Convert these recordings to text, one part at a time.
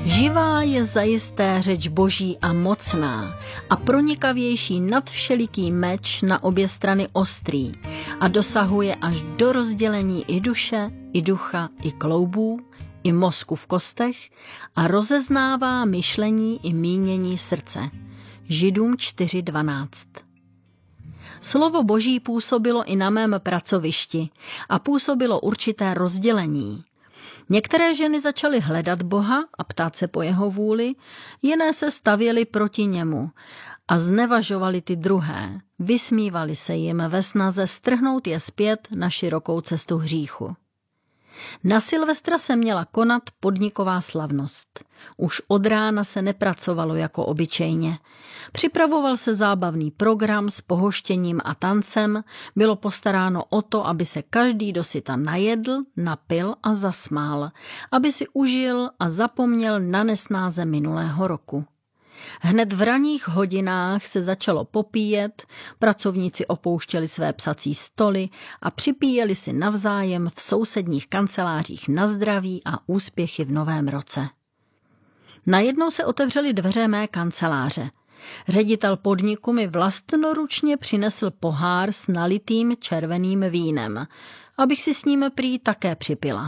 Živá je zajisté řeč Boží a mocná a pronikavější nad všeliký meč na obě strany ostrý a dosahuje až do rozdělení i duše, i ducha, i kloubů, i mozku v kostech a rozeznává myšlení i mínění srdce. Židům 4.12. Slovo Boží působilo i na mém pracovišti a působilo určité rozdělení. Některé ženy začaly hledat Boha a ptát se po jeho vůli, jiné se stavěly proti němu a znevažovali ty druhé, vysmívali se jim ve snaze strhnout je zpět na širokou cestu hříchu. Na Silvestra se měla konat podniková slavnost. Už od rána se nepracovalo jako obyčejně. Připravoval se zábavný program s pohoštěním a tancem, bylo postaráno o to, aby se každý dosyta najedl, napil a zasmál, aby si užil a zapomněl na nesnáze minulého roku. Hned v ranních hodinách se začalo popíjet, pracovníci opouštěli své psací stoly a připíjeli si navzájem v sousedních kancelářích na zdraví a úspěchy v novém roce. Najednou se otevřely dveře mé kanceláře. Ředitel podniku mi vlastnoručně přinesl pohár s nalitým červeným vínem, abych si s ním prý také připila.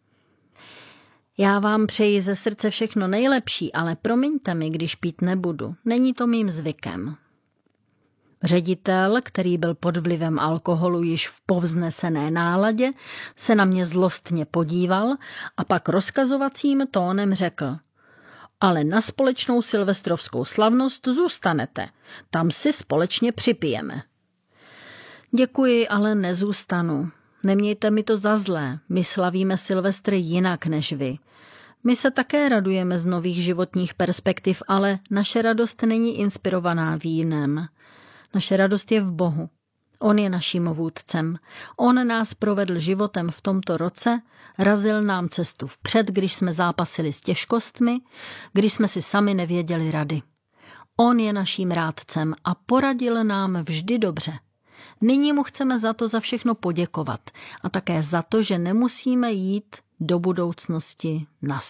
Já vám přeji ze srdce všechno nejlepší, ale promiňte mi, když pít nebudu. Není to mým zvykem. Ředitel, který byl pod vlivem alkoholu již v povznesené náladě, se na mě zlostně podíval a pak rozkazovacím tónem řekl: ale na společnou silvestrovskou slavnost zůstanete. Tam si společně připijeme. Děkuji, ale nezůstanu. Nemějte mi to za zlé, my slavíme Silvestr jinak než vy. My se také radujeme z nových životních perspektiv, ale naše radost není inspirovaná vínem. Naše radost je v Bohu. On je naším vůdcem. On nás provedl životem v tomto roce, razil nám cestu vpřed, když jsme zápasili s těžkostmi, když jsme si sami nevěděli rady. On je naším rádcem a poradil nám vždy dobře. Nyní mu chceme za všechno poděkovat a také za to, že nemusíme jít do budoucnosti na